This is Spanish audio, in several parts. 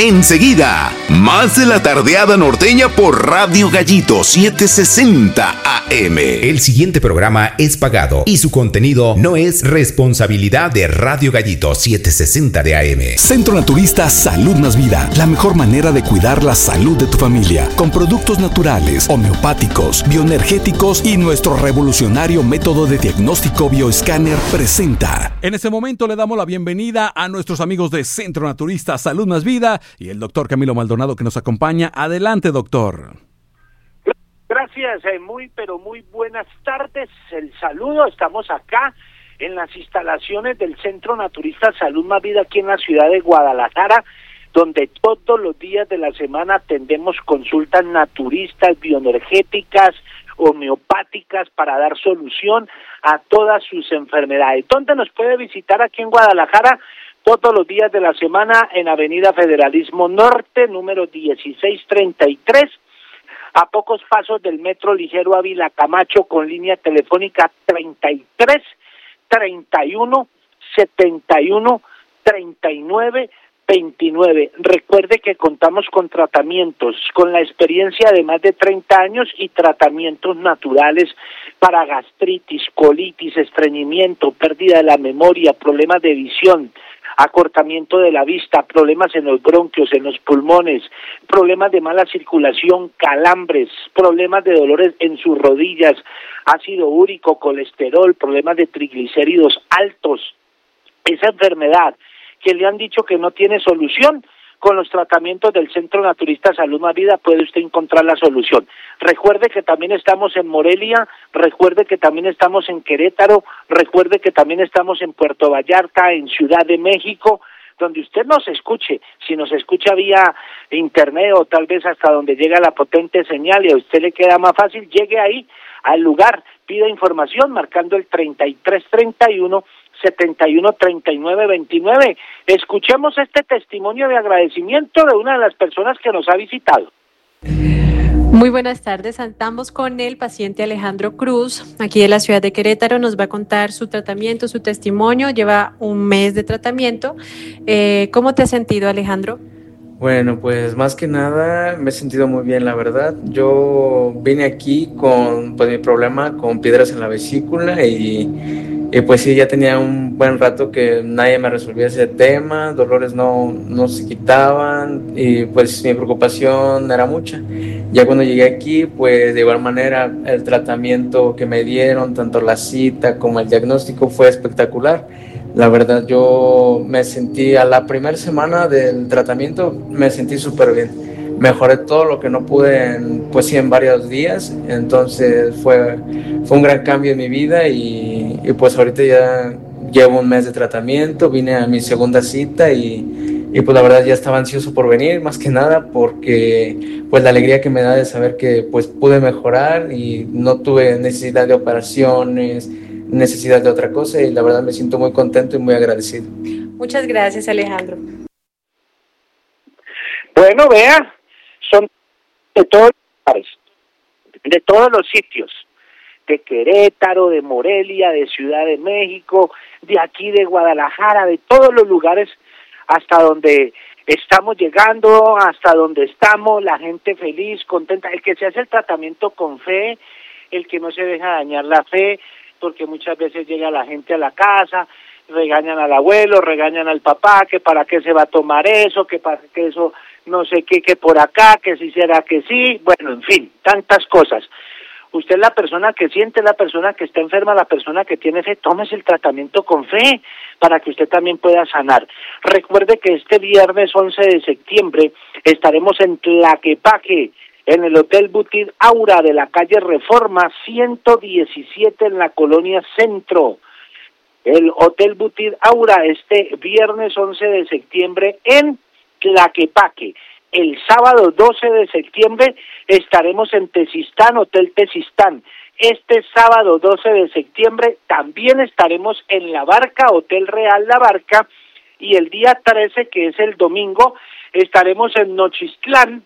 Enseguida, más de la tardeada norteña por Radio Gallito 760 AM. El siguiente programa es pagado y su contenido no es responsabilidad de Radio Gallito 760 de AM. Centro Naturista Salud Más Vida, la mejor manera de cuidar la salud de tu familia, con productos naturales, homeopáticos, bioenergéticos y nuestro revolucionario método de diagnóstico bioescáner presenta. En este momento le damos la bienvenida a nuestros amigos de Centro Naturista Salud Más Vida y el doctor Camilo Maldonado que nos acompaña. Adelante, doctor. Gracias, pero muy buenas tardes. El saludo, estamos acá en las instalaciones del Centro Naturista Salud Más Vida aquí en la ciudad de Guadalajara, donde todos los días de la semana atendemos consultas naturistas, bioenergéticas, homeopáticas para dar solución a todas sus enfermedades. ¿Dónde nos puede visitar aquí en Guadalajara? Todos los días de la semana en Avenida Federalismo Norte, número 1633, a pocos pasos del Metro Ligero Ávila Camacho, con línea telefónica 33 31 71 39 29. Recuerde que contamos con tratamientos, con la experiencia de más de 30 años y tratamientos naturales para gastritis, colitis, estreñimiento, pérdida de la memoria, problemas de visión, acortamiento de la vista, problemas en los bronquios, en los pulmones, problemas de mala circulación, calambres, problemas de dolores en sus rodillas, ácido úrico, colesterol, problemas de triglicéridos altos. Esa enfermedad que le han dicho que no tiene solución, con los tratamientos del Centro Naturista Salud Más Vida puede usted encontrar la solución. Recuerde que también estamos en Morelia, recuerde que también estamos en Querétaro, recuerde que también estamos en Puerto Vallarta, en Ciudad de México, donde usted nos escuche. Si nos escucha vía internet o tal vez hasta donde llega la potente señal y a usted le queda más fácil, llegue ahí al lugar, pida información marcando el 3331 71 39 29. Escuchemos este testimonio de agradecimiento de una de las personas que nos ha visitado. Muy buenas tardes, estamos con el paciente Alejandro Cruz, aquí de la ciudad de Querétaro. Nos va a contar su tratamiento, su testimonio. Lleva un mes de tratamiento. ¿Cómo te has sentido, Alejandro? Bueno, pues más que nada me he sentido muy bien, la verdad. Yo vine aquí con mi problema con piedras en la vesícula y pues sí, ya tenía un buen rato que nadie me resolvía ese tema, dolores no se quitaban y pues mi preocupación era mucha. Ya cuando llegué aquí, pues de igual manera el tratamiento que me dieron, tanto la cita como el diagnóstico, fue espectacular. La verdad, yo me sentí a la primera semana del tratamiento, me sentí súper bien. Mejoré todo lo que no pude en varios días, entonces fue un gran cambio en mi vida y pues ahorita ya llevo un mes de tratamiento, vine a mi segunda cita y pues la verdad ya estaba ansioso por venir, más que nada porque pues la alegría que me da de saber que pues pude mejorar y no tuve necesidad de operaciones, necesidad de otra cosa, y la verdad me siento muy contento y muy agradecido. Muchas gracias, Alejandro. Bueno, vea, son de todos los lugares, de todos los sitios, de Querétaro, de Morelia, de Ciudad de México, de aquí de Guadalajara, de todos los lugares hasta donde estamos llegando, hasta donde estamos, la gente feliz, contenta, el que se hace el tratamiento con fe, el que no se deja dañar la fe, porque muchas veces llega la gente a la casa, regañan al abuelo, regañan al papá, que para qué se va a tomar eso, que para qué eso, no sé qué, que por acá, que si será que sí, bueno, en fin, tantas cosas. Usted es la persona que siente, la persona que está enferma, la persona que tiene fe, tómese el tratamiento con fe para que usted también pueda sanar. Recuerde que este viernes 11 de septiembre estaremos en Tlaquepaque, en el Hotel Boutique Aura de la calle Reforma 117 en la Colonia Centro. El Hotel Boutique Aura este viernes 11 de septiembre en Tlaquepaque. El sábado 12 de septiembre estaremos en Tezistán, Hotel Tezistán. Este sábado 12 de septiembre también estaremos en La Barca, Hotel Real La Barca. Y el día 13, que es el domingo, estaremos en Nochistlán,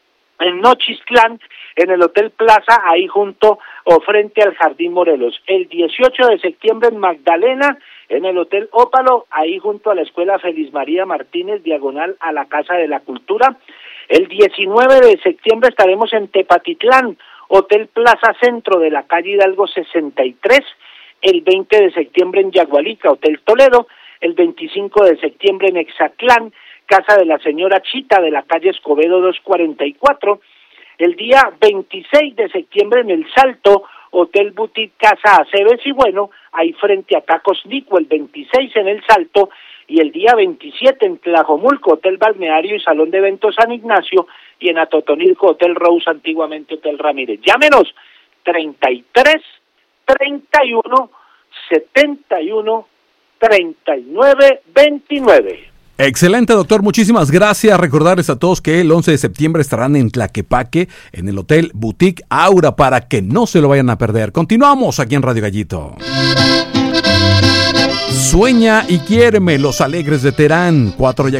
en el Hotel Plaza, ahí junto o frente al Jardín Morelos. El 18 de septiembre en Magdalena en el Hotel Ópalo, ahí junto a la Escuela Feliz María Martínez, diagonal a la Casa de la Cultura. El 19 de septiembre estaremos en Tepatitlán, Hotel Plaza Centro de la calle Hidalgo 63, el 20 de septiembre en Yagualica, Hotel Toledo, el 25 de septiembre en Exatlán, Casa de la Señora Chita de la calle Escobedo 244, el día 26 de septiembre en El Salto, Hotel Boutique Casa Aceves y bueno, ahí frente a Tacos Nico, el 26 en El Salto, y el día 27 en Tlajomulco, Hotel Balneario y Salón de Eventos San Ignacio, y en Atotonilco, Hotel Rose, antiguamente Hotel Ramírez. Llámenos 33 31 71 39 29. Excelente, doctor, muchísimas gracias. Recordarles a todos que el 11 de septiembre estarán en Tlaquepaque, en el Hotel Boutique Aura, para que no se lo vayan a perder. Continuamos aquí en Radio Gallito. Sueña y quiéreme, Los Alegres de Terán, 4